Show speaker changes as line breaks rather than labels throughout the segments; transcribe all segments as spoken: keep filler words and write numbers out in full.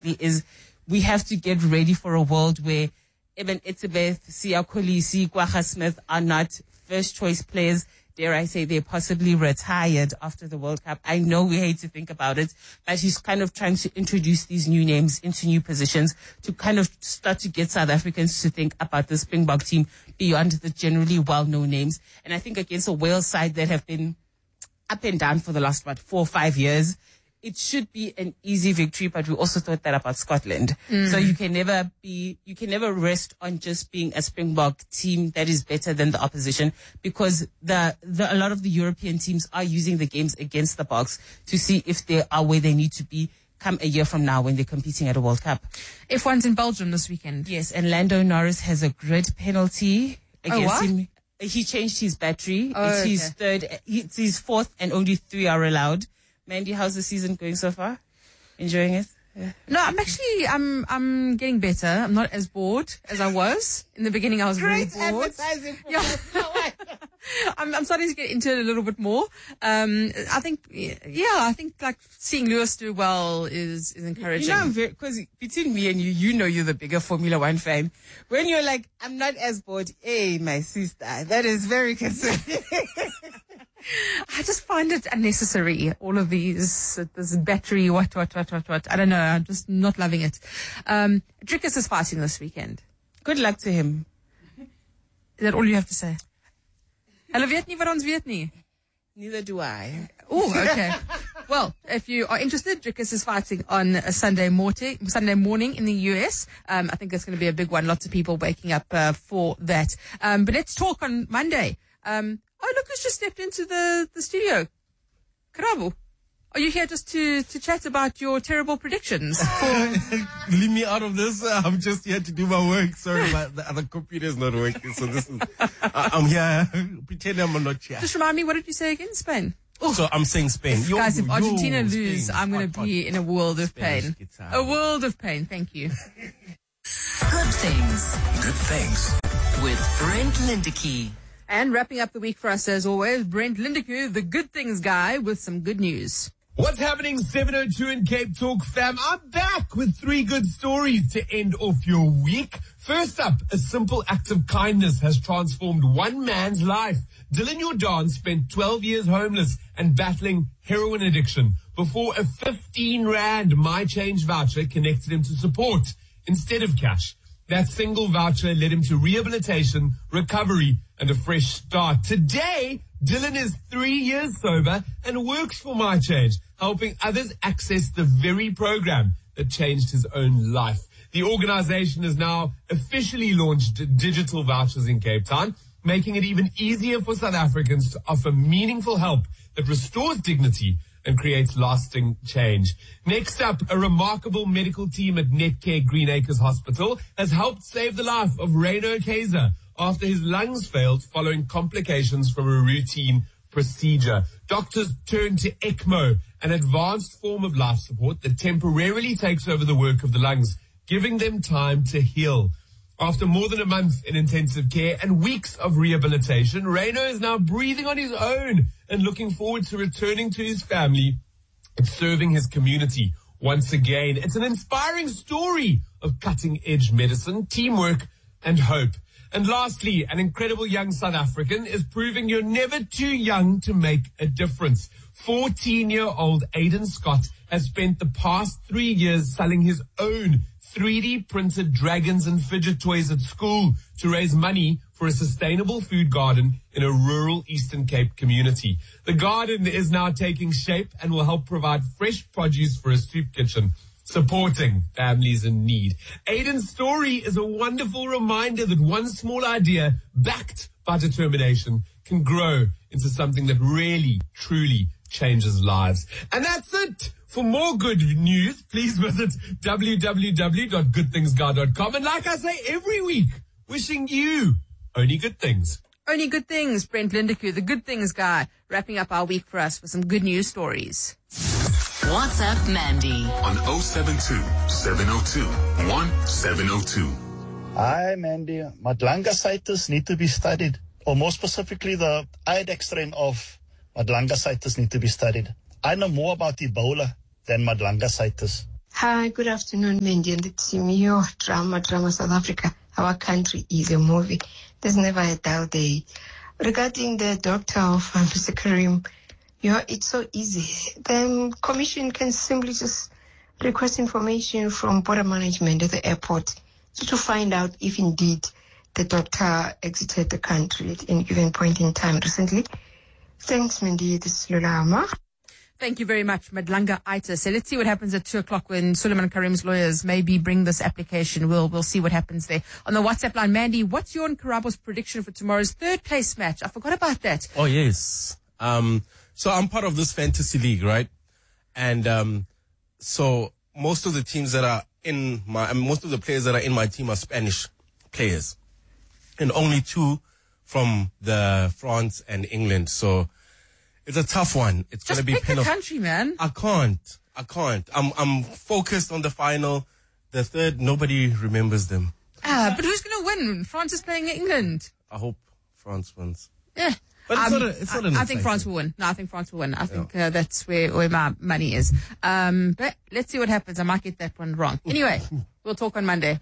is we have to get ready for a world where even Etzebeth, Siya Kolisi, Kwagga Smith are not first choice players. Dare I say they're possibly retired after the World Cup. I know we hate to think about it, but he's kind of trying to introduce these new names into new positions to kind of start to get South Africans to think about the Springbok team beyond the generally well-known names. And I think against a Wales side that have been up and down for the last, what, four or five years, it should be an easy victory, but we also thought that about Scotland. Mm. So you can never be, you can never rest on just being a Springbok team that is better than the opposition, because the, the, a lot of the European teams are using the games against the Boks to see if they are where they need to be come a year from now when they're competing at a World Cup.
F one's in Belgium this weekend.
Yes, and Lando Norris has a grid penalty against
oh, what?
him. He changed his battery.
Oh,
it's
okay.
his third, it's his fourth, and only three are allowed. Mandy, how's the season going so far? Enjoying it? Yeah.
No, I'm actually, I'm, I'm getting better. I'm not as bored as I was. In the beginning, I was
Great
very bored.
advertising for
Yeah. I'm, I'm starting to get into it a little bit more. Um, I think, yeah, I think like seeing Lewis do well is, is encouraging.
You know, I'm very, because between me and you, you know you're the bigger Formula One fan. When you're like, I'm not as bored, hey, my sister, that is very concerning.
I just find it unnecessary, all of these, this battery, what, what, what, what, what. I don't know, I'm just not loving it. Um, Drickus is fighting this weekend.
Good luck to him.
Is that all you have to say? Hulle weet nie wat ons weet nie.
Neither do I.
Oh, okay. Well, if you are interested, Drickus is fighting on a Sunday morning, Sunday morning in the U S. Um, I think that's going to be a big one. Lots of people waking up uh, for that. Um, but let's talk on Monday. Um, oh, look who's just stepped into the, the studio. Karabo, are you here just to, to chat about your terrible predictions? For...
Leave me out of this. I'm just here to do my work. Sorry, my, the other computer is not working. So this is, I, I'm here pretending I'm not here.
Just remind me, what did you say again? Spain?
Oh, so I'm saying Spain.
If,
yo,
guys, if
yo,
Argentina lose,
Spain.
I'm going to be in a world of pain.
Guitar.
A world of pain. Thank you.
Good things. Good things. With Brent Lindecky.
And wrapping up the week for us as always, Brent Lindecky, the good things guy, with some good news.
What's happening, seven oh two in Cape Talk, fam? I'm back with three good stories to end off your week. First up, a simple act of kindness has transformed one man's life. Dylan Jordan spent twelve years homeless and battling heroin addiction before a fifteen rand My Change voucher connected him to support instead of cash. That single voucher led him to rehabilitation, recovery, and a fresh start. Today, Dylan is three years sober and works for My Change, helping others access the very program that changed his own life. The organization has now officially launched digital vouchers in Cape Town, making it even easier for South Africans to offer meaningful help that restores dignity and creates lasting change. Next up, a remarkable medical team at Netcare Green Acres Hospital has helped save the life of Reno Kaiser after his lungs failed following complications from a routine procedure. Doctors turned to ECMO, an advanced form of life support that temporarily takes over the work of the lungs, giving them time to heal. After more than a month in intensive care and weeks of rehabilitation, Reno is now breathing on his own and looking forward to returning to his family and serving his community once again. It's an inspiring story of cutting-edge medicine, teamwork, and hope. And lastly, an incredible young South African is proving you're never too young to make a difference. fourteen-year-old Aiden Scott has spent the past three years selling his own three D printed dragons and fidget toys at school to raise money for a sustainable food garden in a rural Eastern Cape community. The garden is now taking shape and will help provide fresh produce for a soup kitchen, supporting families in need. Aiden's story is a wonderful reminder that one small idea, backed by determination, can grow into something that really, truly changes lives. And that's it. For more good news, please visit w w w dot good things guy dot com. And like I say every week, wishing you only good things.
Only good things, Brent Lindecky, the good things guy, wrapping up our week for us with some good news stories.
What's up, Mandy?
On oh seven two, seven oh two, one seven oh two.
Hi, Mandy. Madlangacitis need to be studied, or more specifically, the Idex strain of Madlangacitis need to be studied. I know more about Ebola than Madlangacitis.
Hi, good afternoon, Mandy and the team. Your drama, drama South Africa. Our country is a movie. There's never a dull day. Regarding the doctor of um, Mister Karim, you know, it's so easy. The commission can simply just request information from border management at the airport so to find out if indeed the doctor exited the country at any given point in time recently. Thanks, Mandy. This is Lulama.
Thank you very much, Madlanga Aita. So let's see what happens at two o'clock when Suleiman Karim's lawyers maybe bring this application. We'll we'll see what happens there. On the WhatsApp line, Mandy, what's your and Karabo's prediction for tomorrow's third place match? I forgot about that.
Oh, yes. Um, so I'm part of this fantasy league, right? And um, so most of the teams that are in my, I mean, most of the players that are in my team are Spanish players. And only two from the France and England. So it's a tough one. It's going
Just
to be
pick
pin
a
of,
country, man.
I can't. I can't. I'm I'm focused on the final. The third, nobody remembers them.
Ah, but who's going to win? France is playing England.
I hope France wins.
Yeah.
But it's
Um,
not a, it's not an
I, I think
exciting-
France will win. No, I think France will win. I think uh, that's where, where my money is. Um, but let's see what happens. I might get that one wrong. Anyway, we'll talk on Monday.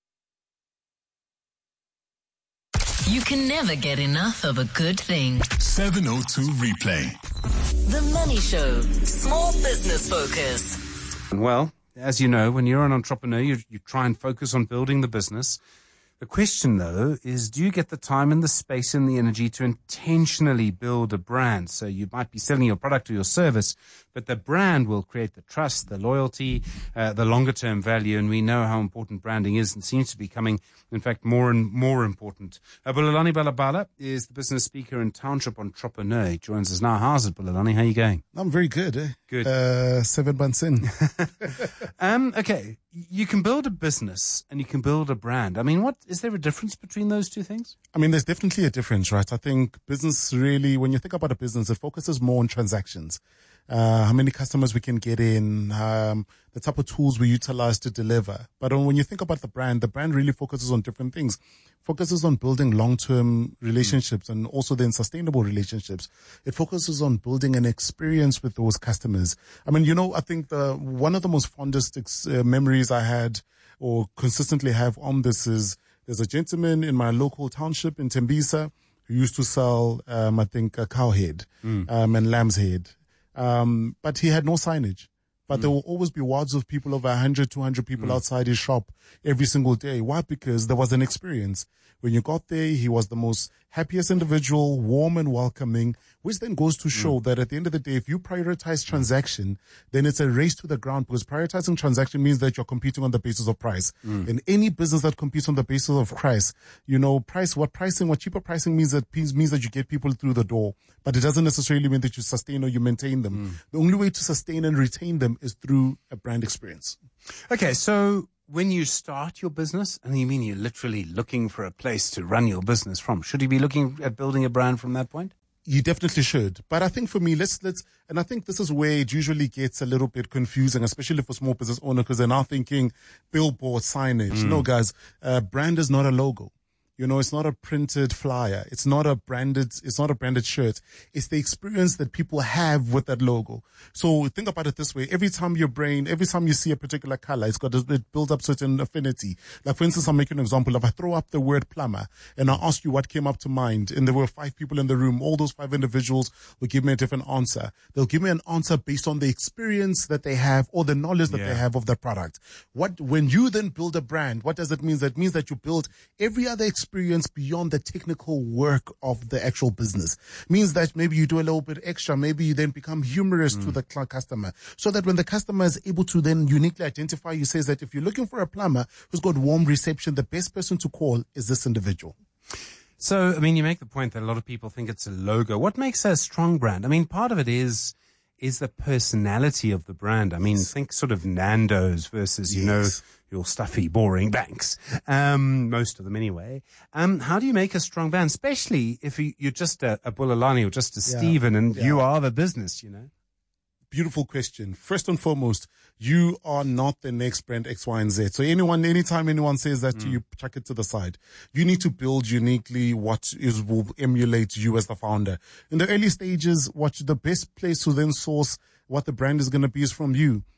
You can never get enough of a good thing.
seven oh two replay.
The Money Show. Small business focus.
Well, as you know, when you're an entrepreneur, you, you try and focus on building the business. The question, though, is do you get the time and the space and the energy to intentionally build a brand? So you might be selling your product or your service, but the brand will create the trust, the loyalty, uh, the longer-term value, and we know how important branding is and seems to be becoming, in fact, more and more important. Uh, Bulelani Balabala is the business speaker and township entrepreneur. He joins us now. How's it, Bulelani? How are you going?
I'm very good. Eh?
Good.
Uh, seven months in.
um, okay, you can build a business and you can build a brand. I mean, what is there a difference between those two things?
I mean, there's definitely a difference, right? I think business really, when you think about a business, it focuses more on transactions. Uh, how many customers we can get in, um, the type of tools we utilize to deliver. But when you think about the brand, the brand really focuses on different things. Focuses on building long-term relationships mm. and also then sustainable relationships. It focuses on building an experience with those customers. I mean, you know, I think the one of the most fondest ex- uh, memories I had or consistently have on this is there's a gentleman in my local township in Tembisa who used to sell, um, I think, a cow head mm. um, and lamb's head. Um, but he had no signage. But mm. there will always be wads of people, over one hundred, two hundred people mm. outside his shop every single day. Why? Because there was an experience. When you got there, he was the most happiest individual, warm and welcoming, which then goes to show mm. that at the end of the day, if you prioritize transaction, then it's a race to the ground, because prioritizing transaction means that you're competing on the basis of price. Mm. In any business that competes on the basis of price, you know, price, what pricing, what cheaper pricing means that means that you get people through the door, but it doesn't necessarily mean that you sustain or you maintain them. Mm. The only way to sustain and retain them is through a brand experience.
Okay, so when you start your business, and you mean you're literally looking for a place to run your business from, should you be looking at building a brand from that point?
You definitely should. But I think for me, let's, let's, and I think this is where it usually gets a little bit confusing, especially for small business owners, because they're now thinking billboard signage.
Mm.
No, guys, uh, brand is not a logo. You know, it's not a printed flyer. It's not a branded, it's not a branded shirt. It's the experience that people have with that logo. So think about it this way. Every time your brain, every time you see a particular color, it's got, it builds up certain affinity. Like for instance, I'll make an example. If I throw up the word plumber and I ask you what came up to mind, and there were five people in the room, all those five individuals will give me a different answer. They'll give me an answer based on the experience that they have or the knowledge that
Yeah.
they have of the product. What, when you then build a brand, what does it mean? That means that you build every other experience experience beyond the technical work of the actual business. Means that maybe you do a little bit extra, maybe you then become humorous mm. to the cl- customer, so that when the customer is able to then uniquely identify you, says that if you're looking for a plumber who's got warm reception, the best person to call is this individual.
So, I mean, you make the point that a lot of people think it's a logo. What makes a strong brand? I mean, part of it is is the personality of the brand. I mean, think sort of Nando's versus, you yes. know, your stuffy, boring banks. Um, most of them anyway. Um, how do you make a strong brand, especially if you, you're just a, a Bulelani or just a yeah. Stephen and yeah. you are the business, you know?
Beautiful question. First and foremost, you are not the next brand X, Y, and Z. So anyone, anytime anyone says that mm. to you, chuck it to the side. You need to build uniquely what is will emulate you as the founder. In the early stages, what the best place to then source what the brand is going to be is from you.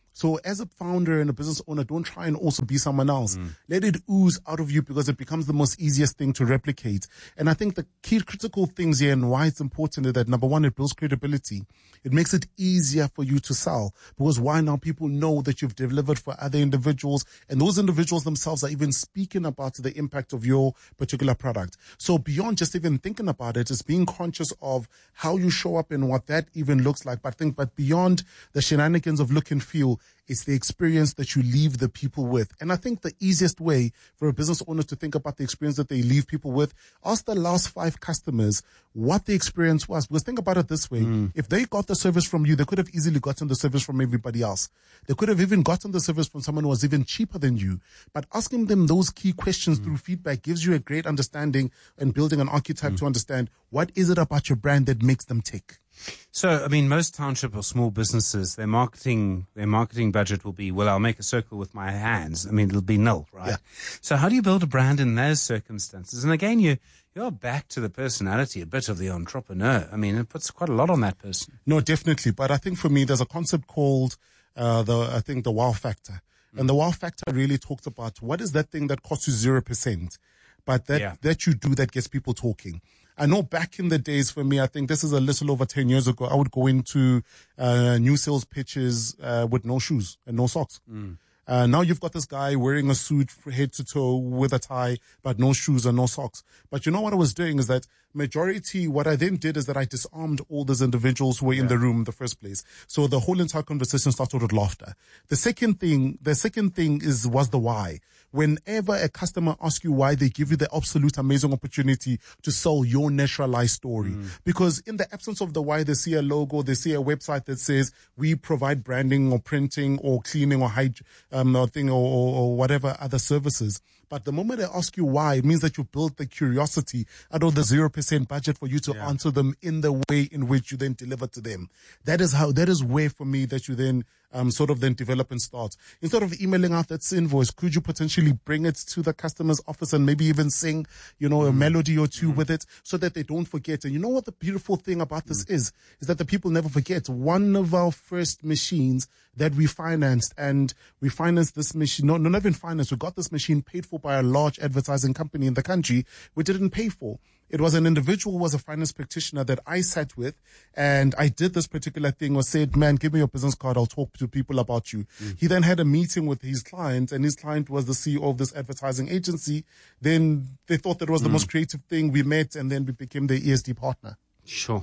So as a founder and a business owner, don't try and also be someone else. Mm. Let it ooze out of you because it becomes the most easiest thing to replicate. And I think the key critical things here and why it's important is that, number one, it builds credibility. It makes it easier for you to sell because why now people know that you've delivered for other individuals, and those individuals themselves are even speaking about the impact of your particular product. So beyond just even thinking about it, it's being conscious of how you show up and what that even looks like. But I think, but beyond the shenanigans of look and feel, it's the experience that you leave the people with. And I think the easiest way for a business owner to think about the experience that they leave people with, ask the last five customers what the experience was. Because think about it this way. Mm. If they got the service from you, they could have easily gotten the service from everybody else. They could have even gotten the service from someone who was even cheaper than you. But asking them those key questions mm. through feedback gives you a great understanding and building an archetype mm. to understand what is it about your brand that makes them tick.
So, I mean, most township or small businesses, their marketing, their marketing budget will be, well, I'll make a circle with my hands. I mean, it'll be nil, right? Yeah. So how do you build a brand in those circumstances? And again, you, you're back to the personality, a bit of the entrepreneur. I mean, it puts quite a lot on that person.
No, definitely. But I think for me, there's a concept called, uh, the, I think the wow factor. Mm. And the wow factor really talks about what is that thing that costs you zero percent, but that, yeah. that you do that gets people talking. I know back in the days for me, I think this is a little over ten years ago, I would go into uh, new sales pitches uh, with no shoes and no socks. Mm. Uh, now you've got this guy wearing a suit head to toe with a tie, but no shoes and no socks. But you know what I was doing is that majority, what I then did is that I disarmed all those individuals who were yeah. in the room in the first place. So the whole entire conversation started with laughter. The second thing, the second thing is, was the why. Whenever a customer asks you why, they give you the absolute amazing opportunity to sell your naturalized story. Mm. Because in the absence of the why, they see a logo, they see a website that says we provide branding or printing or cleaning or hygiene, um, or thing or, or, or whatever other services. But the moment they ask you why, it means that you built the curiosity out of the zero percent budget for you to yeah. answer them in the way in which you then deliver to them. That is how, that is where for me that you then um, sort of then develop and start. Instead of emailing out that invoice, could you potentially bring it to the customer's office and maybe even sing, you know, mm. a melody or two mm. with it so that they don't forget? And you know what the beautiful thing about this mm. is, is that the people never forget. One of our first machines that we financed, and we financed this machine, no, not even financed, we got this machine paid for by a large advertising company in the country we didn't pay for. It was an individual who was a finance practitioner that I sat with, and I did this particular thing or said, man, give me your business card. I'll talk to people about you. Mm. He then had a meeting with his client, and his client was the C E O of this advertising agency. Then they thought that was mm. the most creative thing. We met, and then we became the E S D partner.
Sure.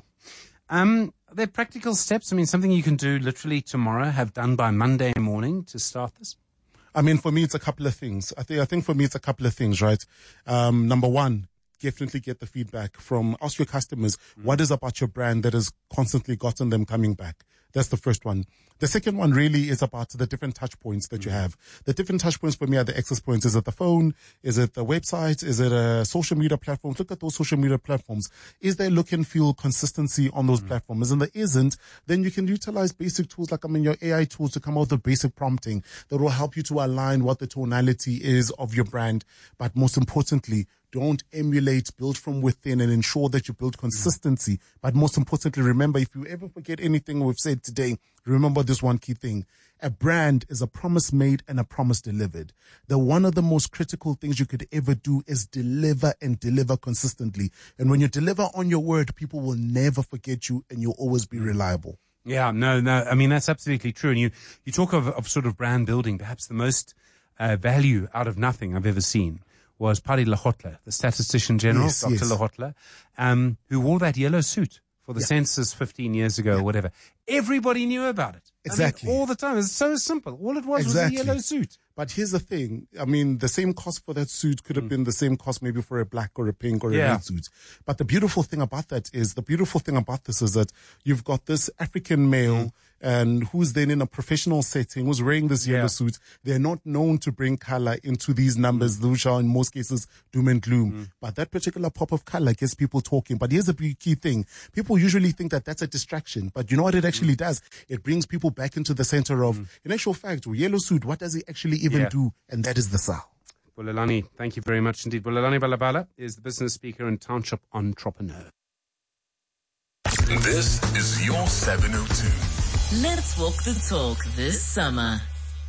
Um, are there practical steps? I mean, something you can do literally tomorrow, have done by Monday morning to start this?
I mean, for me, it's a couple of things. I think, I think for me, it's a couple of things, right? Um, number one, definitely get the feedback from, ask your customers, mm. what is about your brand that has constantly gotten them coming back? That's the first one. The second one really is about the different touch points that mm. you have. The different touch points for me are the access points. Is it the phone? Is it the website? Is it a social media platform? Look at those social media platforms. Is there look and feel consistency on those mm. platforms? And there isn't, then you can utilize basic tools like, I mean, your A I tools to come out with basic prompting that will help you to align what the tonality is of your brand. But most importantly, don't emulate, build from within, and ensure that you build consistency. Mm. But most importantly, remember, if you ever forget anything we've said today, remember this one key thing. A brand is a promise made and a promise delivered. The one of the most critical things you could ever do is deliver and deliver consistently. And when you deliver on your word, people will never forget you, and you'll always be reliable.
Yeah, no, no. I mean, that's absolutely true. And you, you talk of, of sort of brand building, perhaps the most uh, value out of nothing I've ever seen was Paddy Lahotla, the statistician general,
yes,
Doctor
yes.
Lahotla, um, who wore that yellow suit for the
yeah.
census fifteen years ago yeah. or whatever. Everybody knew about it.
Exactly.
I mean, all the time. It's so simple. All it was
exactly.
was a yellow suit.
But here's the thing. I mean, the same cost for that suit could have mm. been the same cost maybe for a black or a pink or a
yeah.
red suit. But the beautiful thing about that is, the beautiful thing about this is that you've got this African male mm. and who's then in a professional setting, who's wearing this yellow yeah. suit. They're not known to bring color into these numbers, mm. which are in most cases doom and gloom. Mm. But that particular pop of color gets people talking. But here's the big key thing. People usually think that that's a distraction. But you know what it actually mm. does? It brings people back into the center of, mm. in actual fact, yellow suit, what does he actually even yeah. do? And that is the sell.
Bulelani, thank you very much indeed. Bulelani Balabala is the business speaker and township entrepreneur.
This is your seven oh two.
Let's walk the talk this summer.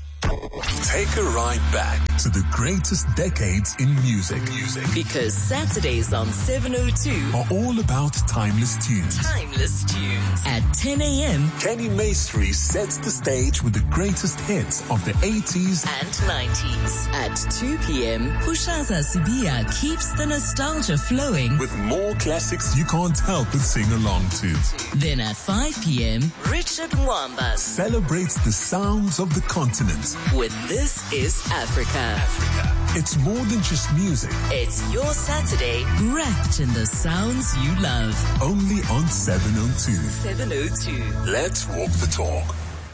Take a ride back to the greatest decades in music. Music.
Because Saturdays on seven oh two
are all about timeless tunes.
Timeless tunes. At ten a.m.
Kenny Maestri sets the stage with the greatest hits of the eighties
and nineties. At two p.m. Hushaza Sibia keeps the nostalgia flowing
with more classics you can't help but sing along to.
Then at five p.m. Richard Mwamba
celebrates the sounds of the continent
with This Is Africa.
Africa. It's more than just music.
It's your Saturday wrapped in the sounds you love.
Only on seven oh two.
seven oh two.
Let's walk the talk.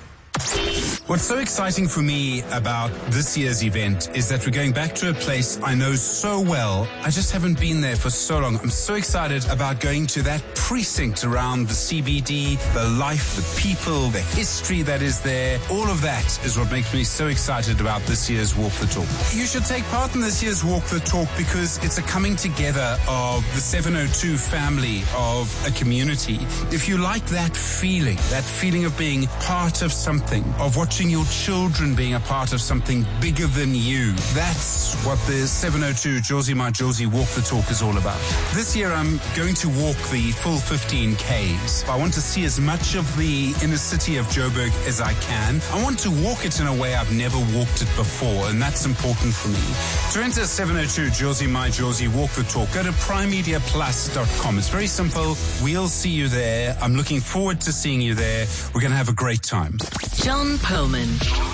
What's so exciting for me about this year's event is that we're going back to a place I know so well. I just haven't been there for so long. I'm so excited about going to that precinct around the C B D, the life, the people, the history that is there. All of that is what makes me so excited about this year's Walk the Talk. You should take part in this year's Walk the Talk because it's a coming together of the seven oh two family, of a community. If you like that feeling, that feeling of being part of something, of watching your children being a part of something bigger than you. That's what the seven oh two Josie My Josie Walk the Talk is all about. This year I'm going to walk the full fifteen Ks. I want to see as much of the inner city of Joburg as I can. I want to walk it in a way I've never walked it before, and that's important for me. To enter seven oh two Josie My Josie Walk the Talk, go to prime media plus dot com. It's very simple. We'll see you there. I'm looking forward to seeing you there. We're going to have a great time.
John Perlman.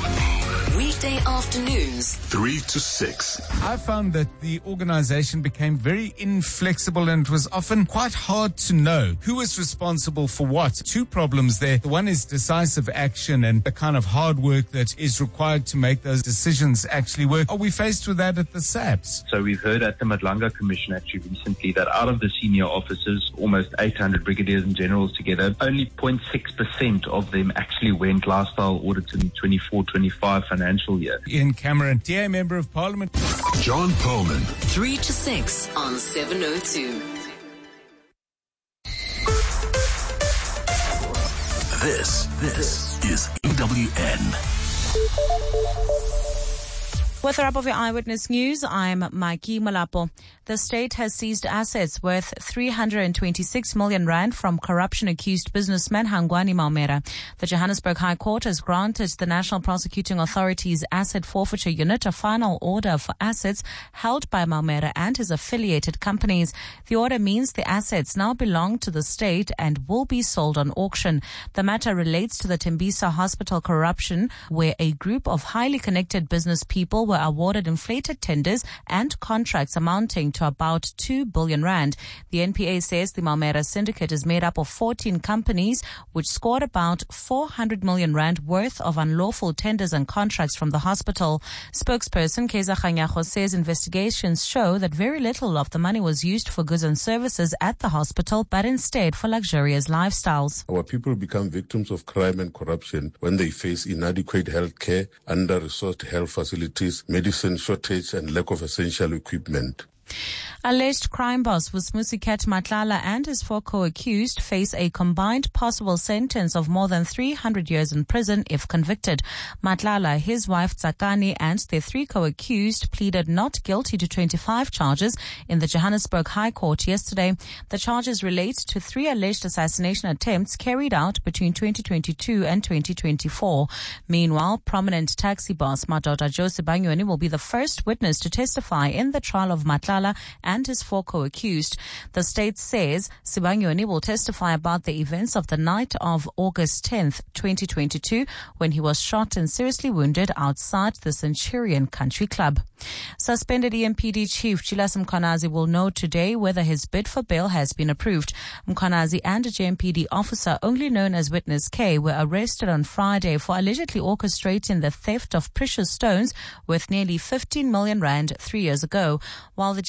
Weekday afternoons,
three to six.
I found that the organization became very inflexible and it was often quite hard to know who was responsible for what. Two problems there. The one is decisive action and the kind of hard work that is required to make those decisions actually work. Are we faced with that at the S A P S?
So we've heard at the Madlanga Commission actually recently that out of the senior officers, almost eight hundred brigadiers and generals together, only zero point six percent of them actually went lifestyle audits in the twenty-four twenty-five financial year.
Ian Cameron, D A Member of Parliament.
John Perlman.
three to six on seven oh two.
This, this is E W N.
With a wrap of your Eyewitness News, I'm Mikey Malapo. The state has seized assets worth three hundred twenty-six million rand from corruption-accused businessman Hangwani Maumera. The Johannesburg High Court has granted the National Prosecuting Authority's Asset Forfeiture Unit a final order for assets held by Maumera and his affiliated companies. The order means the assets now belong to the state and will be sold on auction. The matter relates to the Tembisa Hospital corruption, where a group of highly connected business people were awarded inflated tenders and contracts amounting to about two billion rand. The N P A says the Maumera syndicate is made up of fourteen companies which scored about four hundred million rand worth of unlawful tenders and contracts from the hospital. Spokesperson Keza Khanyago says investigations show that very little of the money was used for goods and services at the hospital, but instead for luxurious lifestyles.
Our people become victims of crime and corruption when they face inadequate health care, under-resourced health facilities, medicine shortage and lack of essential equipment.
Alleged crime boss Vusmusikat Matlala and his four co-accused face a combined possible sentence of more than three hundred years in prison if convicted. Matlala, his wife Tsakani and their three co-accused pleaded not guilty to twenty-five charges in the Johannesburg High Court yesterday. The charges relate to three alleged assassination attempts carried out between twenty twenty-two and twenty twenty-four. Meanwhile, prominent taxi boss Madoda Joseph Banyoni will be the first witness to testify in the trial of Matlala and his four co-accused. The state says Sibanyoni will testify about the events of the night of August tenth, twenty twenty-two, when he was shot and seriously wounded outside the Centurion Country Club. Suspended E M P D Chief Julius Mkhwanazi will know today whether his bid for bail has been approved. Mkhwanazi and a J M P D officer, only known as Witness K, were arrested on Friday for allegedly orchestrating the theft of precious stones worth nearly fifteen million rand three years ago. While the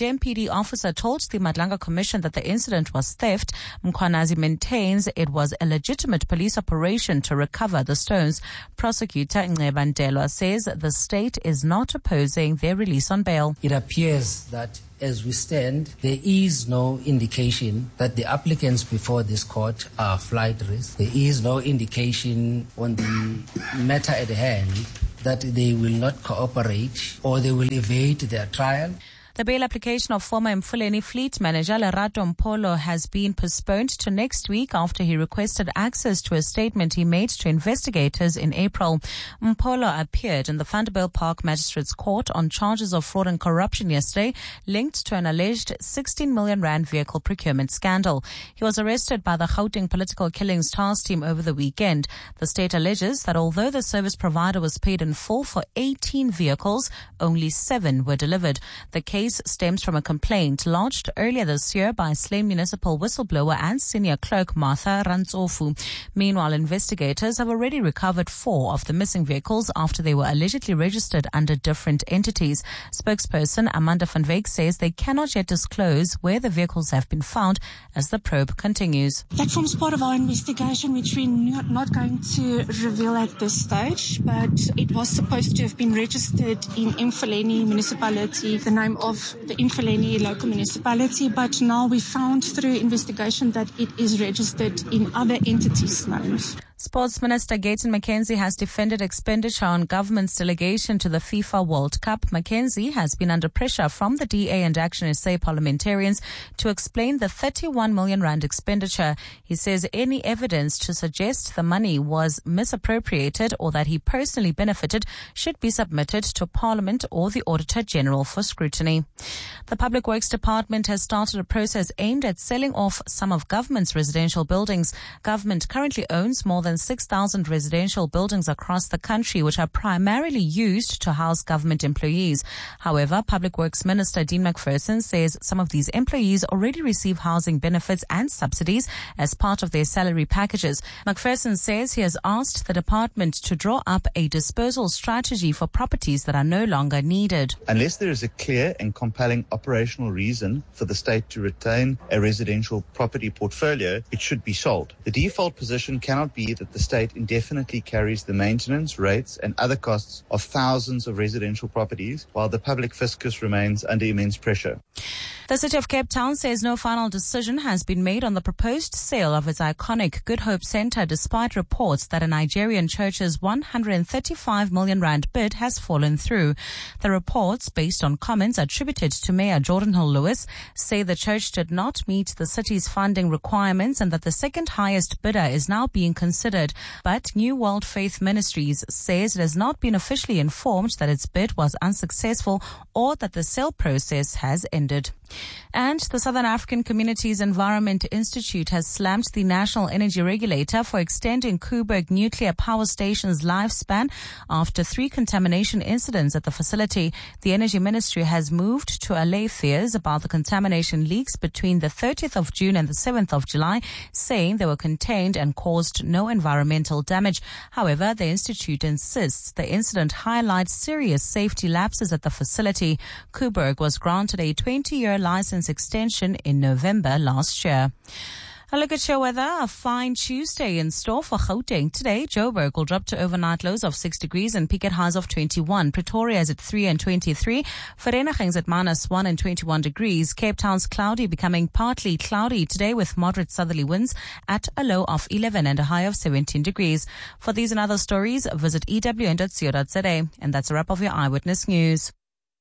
J M P D officer told the Madlanga Commission that the incident was theft. Mkhwanazi maintains it was a legitimate police operation to recover the stones. Prosecutor Nceba Ntelwa says the state is not opposing their release on bail.
It appears that as we stand, there is no indication that the applicants before this court are flight risk. There is no indication on the matter at hand that they will not cooperate or they will evade their trial.
The bail application of former Mfuleni fleet manager Lerato Mpolo has been postponed to next week after he requested access to a statement he made to investigators in April. Mpolo appeared in the Vanderbilt Park Magistrates Court on charges of fraud and corruption yesterday, linked to an alleged sixteen million rand vehicle procurement scandal. He was arrested by the Gauteng Political Killings Task Team over the weekend. The state alleges that although the service provider was paid in full for eighteen vehicles, only seven were delivered. The case stems from a complaint lodged earlier this year by Slane Municipal whistleblower and senior clerk Martha Rantsofu. Meanwhile, investigators have already recovered four of the missing vehicles after they were allegedly registered under different entities. Spokesperson Amanda van Wyk says they cannot yet disclose where the vehicles have been found as the probe continues.
That forms part of our investigation, which we're not going to reveal at this stage, but it was supposed to have been registered in Mfuleni municipality, the name of the Mfuleni local municipality, but now we found through investigation that it is registered in other entities' names.
Sports Minister Gayton McKenzie has defended expenditure on government's delegation to the FIFA World Cup. McKenzie has been under pressure from the D A and Action S A parliamentarians to explain the thirty-one million rand expenditure. He says any evidence to suggest the money was misappropriated or that he personally benefited should be submitted to Parliament or the Auditor General for scrutiny. The Public Works Department has started a process aimed at selling off some of government's residential buildings. Government currently owns more than six thousand residential buildings across the country, which are primarily used to house government employees. However, Public Works Minister Dean McPherson says some of these employees already receive housing benefits and subsidies as part of their salary packages. McPherson says he has asked the department to draw up a disposal strategy for properties that are no longer needed.
Unless there is a clear and compelling operational reason for the state to retain a residential property portfolio, it should be sold. The default position cannot be that the state indefinitely carries the maintenance, rates and other costs of thousands of residential properties while the public fiscus remains under immense pressure.
The City of Cape Town says no final decision has been made on the proposed sale of its iconic Good Hope Centre, despite reports that a Nigerian church's one hundred thirty-five million rand bid has fallen through. The reports, based on comments attributed to Mayor Jordan Hill Lewis, say the church did not meet the city's funding requirements and that the second highest bidder is now being considered. But New World Faith Ministries says it has not been officially informed that its bid was unsuccessful or that the sale process has ended. And the Southern African Communities Environment Institute has slammed the National Energy Regulator for extending Koeberg Nuclear Power Station's lifespan after three contamination incidents at the facility. The Energy Ministry has moved to allay fears about the contamination leaks between the thirtieth of June and the seventh of July, saying they were contained and caused no environmental damage. However, the Institute insists the incident highlights serious safety lapses at the facility. Koeberg was granted a twenty-year license extension in November last year. A look at your weather. A fine Tuesday in store for Gauteng. Today, Joburg will drop to overnight lows of six degrees and peak at highs of twenty-one. Pretoria is at three and twenty-three. Vereeniging's at minus one and twenty-one degrees. Cape Town's cloudy, becoming partly cloudy today with moderate southerly winds at a low of eleven and a high of seventeen degrees. For these and other stories, visit e w n dot co dot z a. And that's a wrap of your Eyewitness News.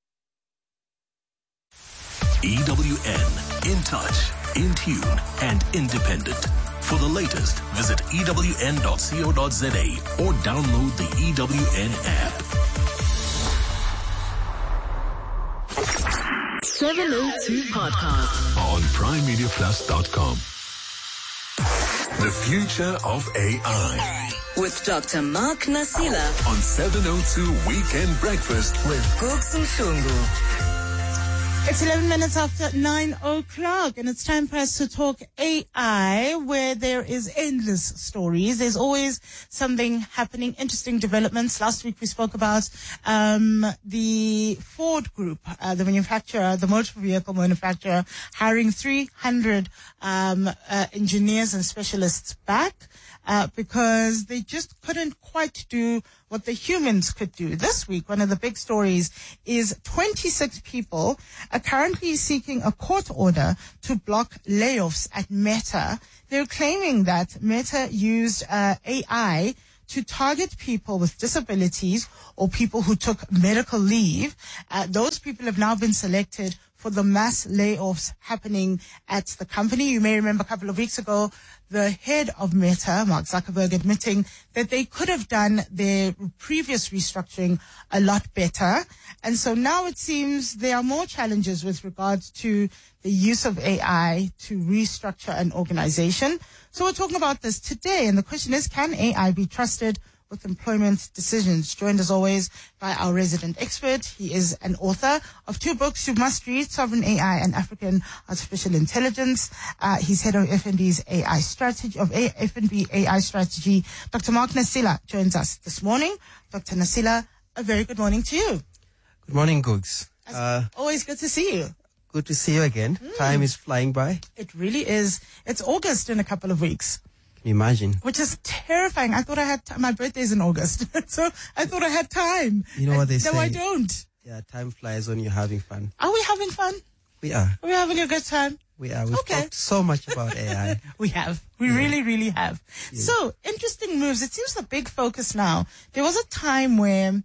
E W N, in touch, in tune, and independent. For the latest, visit e w n dot co dot z a or download the E W N app.
seven oh two Podcast
On prime media plus dot com. The future of A I.
With Doctor Mark Nasila
On seven oh two Weekend Breakfast
with Cooks and Shungu.
It's eleven minutes after nine o'clock, and it's time for us to talk A I, where there is endless stories. There's always something happening, interesting developments. Last week we spoke about um, the Ford Group, uh, the manufacturer, the motor vehicle manufacturer, hiring three hundred um, uh, engineers and specialists back. Uh, because they just couldn't quite do what the humans could do. This week, one of the big stories is twenty-six people are currently seeking a court order to block layoffs at Meta. They're claiming that Meta used uh, A I to target people with disabilities or people who took medical leave. Uh, those people have now been selected for the mass layoffs happening at the company. You may remember a couple of weeks ago, the head of Meta, Mark Zuckerberg, admitting that they could have done their previous restructuring a lot better. And so now it seems there are more challenges with regards to the use of A I to restructure an organization. So we're talking about this today. And the question is, can A I be trusted with employment decisions? Joined as always by our resident expert. He is an author of two books you must read, Sovereign A I and African Artificial Intelligence. Uh, he's head of F N B's A I strategy, of a- F N B A I strategy. Doctor Mark Nasila joins us this morning. Doctor Nasila, a very good morning to you.
Good morning, Googs. Uh,
Always good to see you.
good to see you again.
Mm.
Time is flying by.
It really is. It's August in a couple of weeks.
Can you imagine?
Which is terrifying. I thought I had, t- my birthday's in August. So I thought I had time.
You know what they
no,
say?
No, I don't.
Yeah, time flies when you're having fun.
Are we having fun?
We are.
Are we having a good time?
We are. We've
Okay.
talked so much about A I.
We have. We
Yeah.
really, really have.
Yeah.
So, interesting moves. It seems the big focus now. There was a time where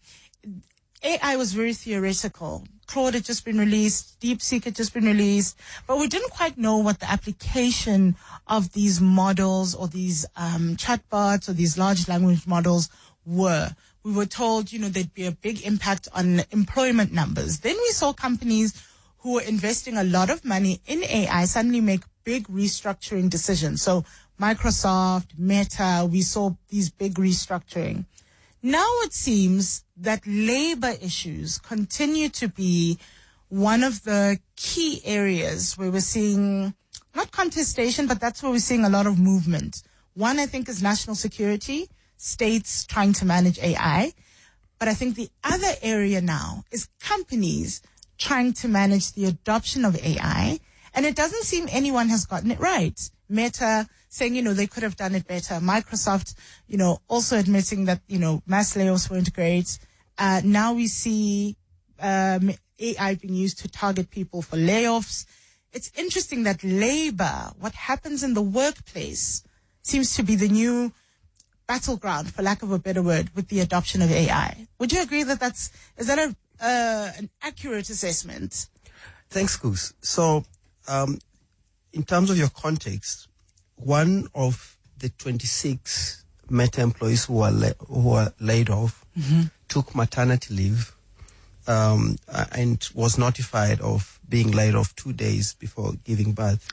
A I was very theoretical. Claude had just been released, DeepSeek had just been released, but we didn't quite know what the application of these models or these um, chatbots or these large language models were. We were told, you know, there'd be a big impact on employment numbers. Then we saw companies who were investing a lot of money in A I suddenly make big restructuring decisions. So Microsoft, Meta, we saw these big restructuring. Now it seems that labor issues continue to be one of the key areas where we're seeing, not contestation, but that's where we're seeing a lot of movement. One, I think, is national security, states trying to manage A I. But I think the other area now is companies trying to manage the adoption of A I. And it doesn't seem anyone has gotten it right. Meta saying, you know, they could have done it better. Microsoft, you know, also admitting that, you know, mass layoffs weren't great. Uh, now we see um, A I being used to target people for layoffs. It's interesting that labor, what happens in the workplace, seems to be the new battleground, for lack of a better word, with the adoption of A I. Would you agree that that's, is that a, uh, an accurate assessment?
Thanks, Goose. So, um, in terms of your context, one of the twenty-six Meta employees who were la- who were laid off
Mm-hmm.
took maternity leave um, uh, and was notified of being laid off two days before giving birth.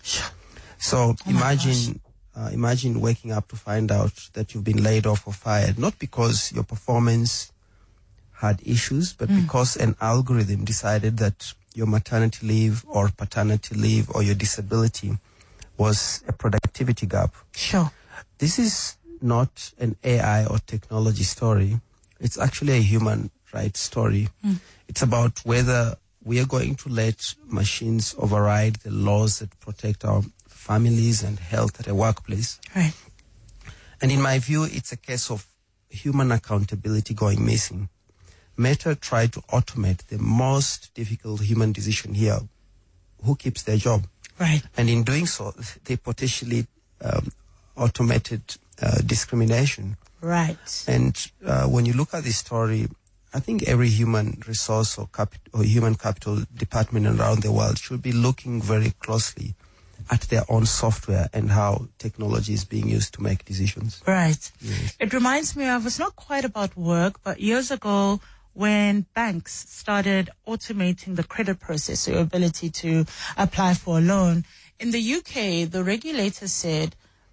So
Oh my
imagine uh, imagine waking up to find out that you've been laid off or fired, not because your performance had issues, but
Mm.
because an algorithm decided that your maternity leave or paternity leave or your disability was a productivity gap.
Sure.
This is not an A I or technology story. It's actually a human rights story.
Mm.
It's about whether we are going to let machines override the laws that protect our families and health at a workplace.
Right.
And in my view, it's a case of human accountability going missing. Meta tried to automate the most difficult human decision here. Who keeps their job?
Right.
And in doing so, they potentially um, automated uh, discrimination.
Right.
And uh, when you look at this story, I think every human resource or, cap- or human capital department around the world should be looking very closely at their own software and how technology is being used to make decisions.
Right.
Yes.
It reminds me of, it's not quite about work, but years ago when banks started automating the credit process, so your ability to apply for a loan. In the U K, the regulator said,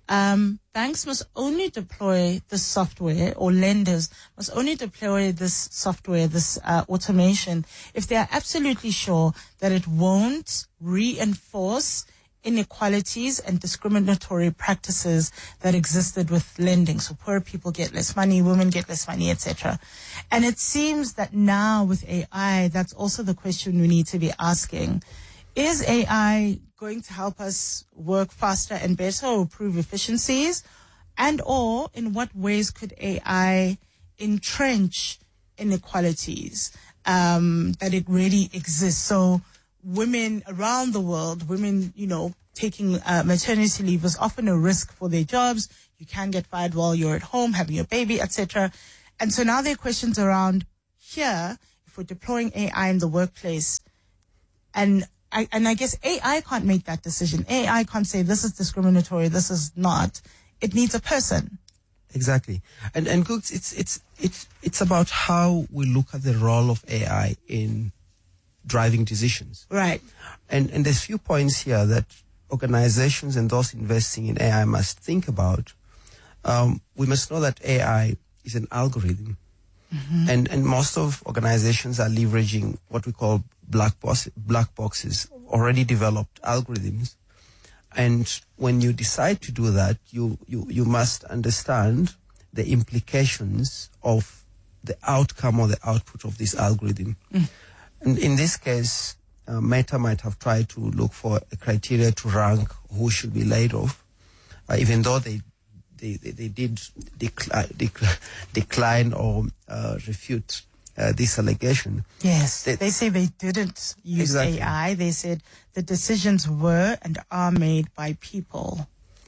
um, banks must only deploy this software, or lenders must only deploy this software, this uh, automation, if they are absolutely sure that it won't reinforce inequalities and discriminatory practices that existed with lending. So poor people get less money, women get less money, et cetera. And it seems that now with A I, that's also the question we need to be asking. Is A I going to help us work faster and better or improve efficiencies? And or in what ways could A I entrench inequalities um, that it really exists? So women around the world, women, you know, taking uh, maternity leave is often a risk for their jobs. You can get fired while you're at home, having your baby, et cetera. And so now there are questions around here, if we're deploying A I in the workplace, and I, and I guess A I can't make that decision. A I can't say this is discriminatory, this is not. It needs a person.
Exactly. And, and Googs, it's, it's, it's, it's about how we look at the role of A I in driving decisions.
Right.
And, and there's a few points here that organizations and those investing in A I must think about. Um, we must know that A I is an algorithm. Mm-hmm. And, and most of organizations are leveraging what we call black, box, black boxes, already developed algorithms. And when you decide to do that, you, you, you must understand the implications of the outcome or the output of this algorithm. Mm. And in this case, uh, Meta might have tried to look for a criteria to rank who should be laid off, uh, even though they they, they, they did decli- dec- decline or uh, refute uh, this allegation.
Yes, they, they say they didn't use exactly. A I. They said the decisions were and are made by people.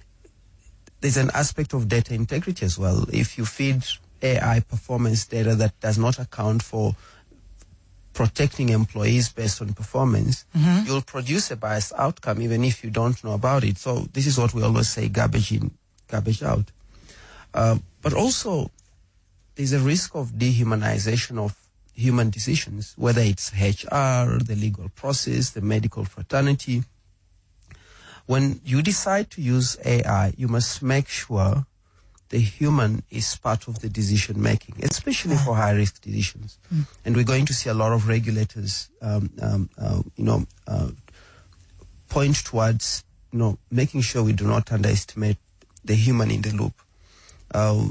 There's an aspect of data integrity as well. If you feed A I performance data that does not account for protecting employees based on performance, mm-hmm. you'll produce a biased outcome even if you don't know about it. So this is what we always say, garbage in, garbage out. Uh, but also, there's a risk of dehumanization of human decisions, whether it's H R, the legal process, the medical fraternity. When you decide to use A I, you must make sure the human is part of the decision making, especially for high risk decisions. Mm. And we're going to see a lot of regulators, um, um, uh, you know, uh, point towards, you know, making sure we do not underestimate the human in the loop. Uh,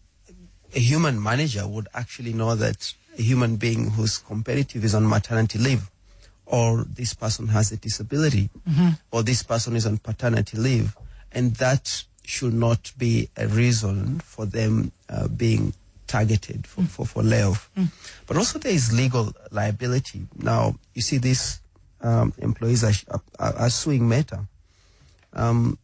a human manager would actually know that a human being who's competitive is on maternity leave, or this person has a disability, mm-hmm. or this person is on paternity leave, and that should not be a reason for them uh, being targeted for, mm. for, for layoff. Mm. But also there is legal liability. Now, you see these um, employees are, are, are suing Meta. Um,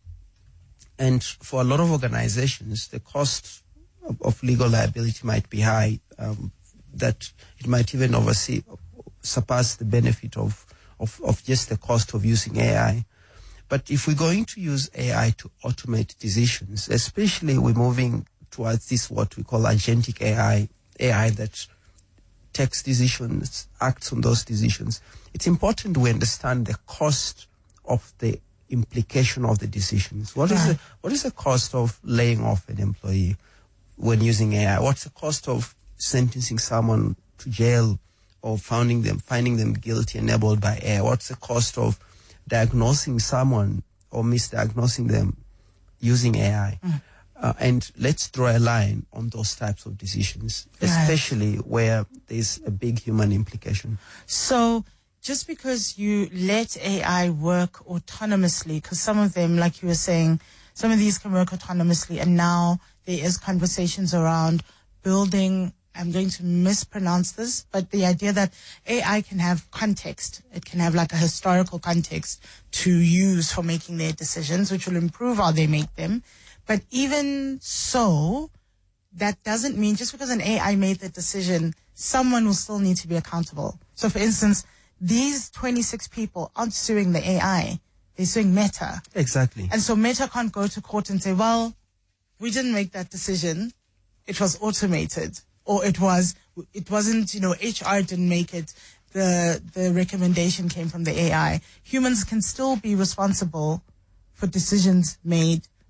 and for a lot of organizations, the cost of, of legal liability might be high, um, that it might even oversee, surpass the benefit of, of, of just the cost of using A I. But if we're going to use A I to automate decisions, especially we're moving towards this, what we call agentic A I, A I that takes decisions, acts on those decisions, it's important we understand the cost of the implication of the decisions. What is the, what is the cost of laying off an employee when using A I? What's the cost of sentencing someone to jail or finding them, finding them guilty enabled by A I? What's the cost of diagnosing someone or misdiagnosing them using A I? Mm. Uh, and let's draw a line on those types of decisions, especially right. where there's a big human implication.
So just because you let A I work autonomously, because some of them, like you were saying, some of these can work autonomously, and now there is conversations around building, I'm going to mispronounce this, but the idea that A I can have context, it can have like a historical context to use for making their decisions, which will improve how they make them. But even so, that doesn't mean just because an A I made the decision, someone will still need to be accountable. So for instance, these twenty-six people aren't suing the A I, they're suing Meta.
Exactly.
And so Meta can't go to court and say, well, we didn't make that decision, it was automated. Or it was, it wasn't, you know, H R didn't make it. The, the recommendation came from the A I. Humans can still be responsible for decisions made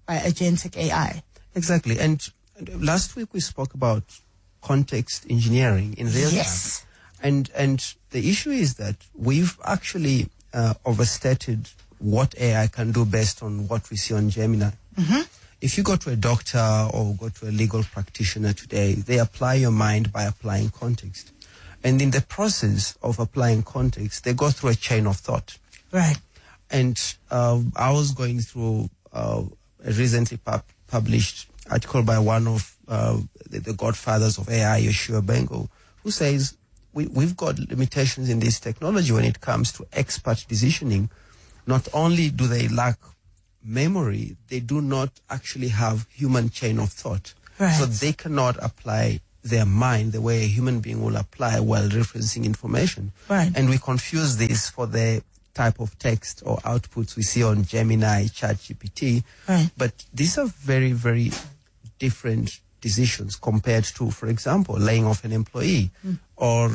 by agentic A I.
Exactly. And last week we spoke about context engineering in real
Yes.
time. And, and the issue is that we've actually uh, overstated what A I can do based on what we see on Gemini.
Mm-hmm.
If you go to a doctor or go to a legal practitioner today, they apply your mind by applying context. And in the process of applying context, they go through a chain of thought.
Right.
And uh, I was going through uh, a recently pub- published article by one of uh, the, the godfathers of A I, Yoshua Bengo, who says we, we've got limitations in this technology when it comes to expert decisioning. Not only do they lack memory, they do not actually have human chain of thought.
Right.
So they cannot apply their mind the way a human being will apply while referencing information.
Right.
And we confuse this for the type of text or outputs we see on Gemini, ChatGPT.
Right.
But these are very, very different decisions compared to, for example, laying off an employee
Mm.
or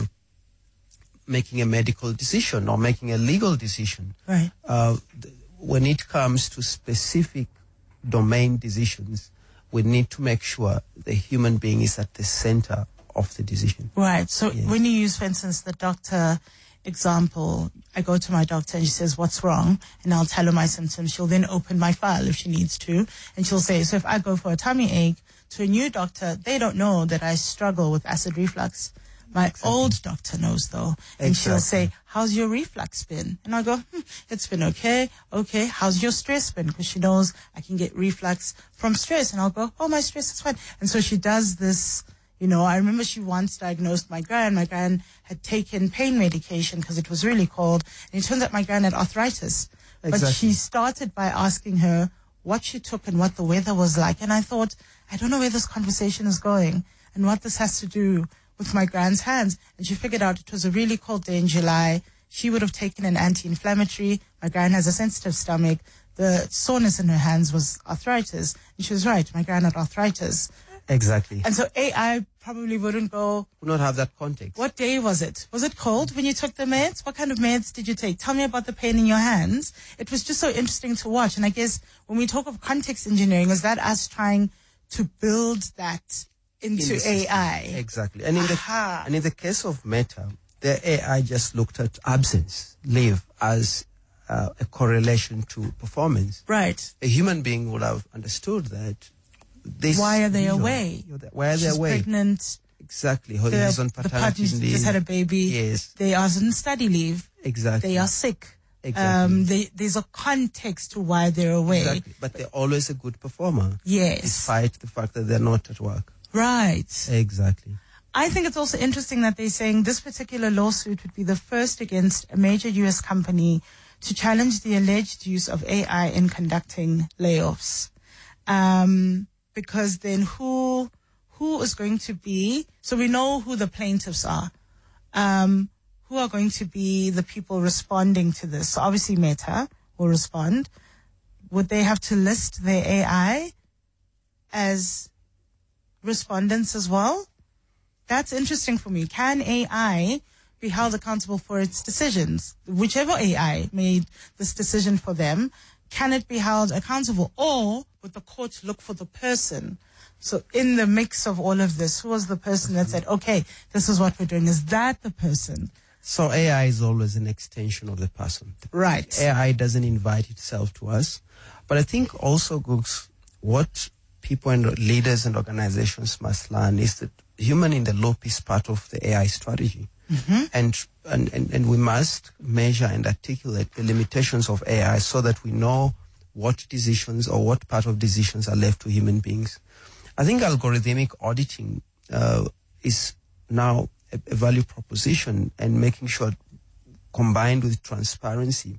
making a medical decision or making a legal decision.
Right.
Uh, th- when it comes to specific domain decisions, we need to make sure the human being is at the center of the decision.
Right. So when you use, for instance, the doctor example, I go to my doctor and she says, what's wrong? And I'll tell her my symptoms. She'll then open my file if she needs to. And she'll say, so if I go for a tummy ache to a new doctor, they don't know that I struggle with acid reflux. My old doctor knows though. And she'll
Exactly.
say, how's your reflux been? And I'll go, hmm, it's been okay. Okay. How's your stress been? Because she knows I can get reflux from stress. And I'll go, oh, my stress is fine. And so she does this. You know, I remember she once diagnosed my gran. My gran had taken pain medication because it was really cold. And it turns out my gran had arthritis. But
Exactly.
she started by asking her what she took and what the weather was like. And I thought, I don't know where this conversation is going and what this has to do with my gran's hands. And she figured out it was a really cold day in July. She would have taken an anti-inflammatory. My gran has a sensitive stomach. The soreness in her hands was arthritis. And she was right. My gran had arthritis.
Exactly.
And so A I probably wouldn't go,
Would not have that context.
what day was it? Was it cold when you took the meds? What kind of meds did you take? Tell me about the pain in your hands. It was just so interesting to watch. And I guess when we talk of context engineering, is that us trying to build that into
In the
A
system.
I?
Exactly. And in the
Aha.
and in the case of Meta, the A I just looked at absence, leave as uh, a correlation to performance.
Right.
A human being would have understood that. This,
Why are they
you know,
away?
you're the- Why are they
She's
away?
pregnant.
Exactly.
The,
He's on
the
paternity
partner
leave.
just had a baby.
Yes.
They are on study leave.
Exactly.
They are sick.
Exactly.
Um, they, there's a context to why they're away.
Exactly. But they're always a good performer.
Yes.
Despite the fact that they're not at work.
Right.
Exactly.
I think it's also interesting that they're saying this particular lawsuit would be the first against a major U S company to challenge the alleged use of A I in conducting layoffs. Um, because then who, who is going to be, so we know who the plaintiffs are. Um, who are going to be the people responding to this? So obviously Meta will respond. Would they have to list their A I as respondents as well? That's interesting for me. Can A I be held accountable for its decisions? Whichever A I made this decision for them, can it be held accountable? Or would the court look for the person? So in the mix of all of this, who was the person that said, okay, this is what we're doing? Is that the person?
So A I is always an extension of the person.
Right.
A I doesn't invite itself to us. But I think also, Gooks, what people and leaders and organizations must learn is that human in the loop is part of the A I strategy.
Mm-hmm.
And, and, and, and we must measure and articulate the limitations of A I so that we know what decisions or what part of decisions are left to human beings. I think algorithmic auditing uh, is now a, a value proposition, and making sure, combined with transparency,